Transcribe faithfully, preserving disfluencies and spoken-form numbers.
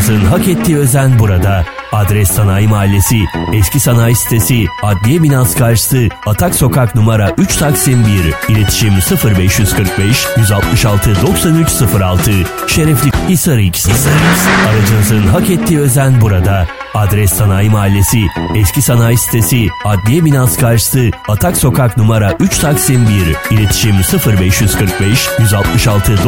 Hak ettiği özen burada. Adres Sanayi Mahallesi, Eski Sanayi Sitesi, Adliye Binası karşısı, Atak Sokak numara üç Taksim bir. İletişim sıfır beş kırk beş yüz altmış altı doksan üç sıfır altı. Şerefli Hisar X. Aracınızın hak ettiği özen burada. Adres Sanayi Mahallesi, Eski Sanayi Sitesi, Adliye Binası karşısı, Atak Sokak numara üç Taksim bir. İletişim sıfır beş kırk beş yüz altmış altı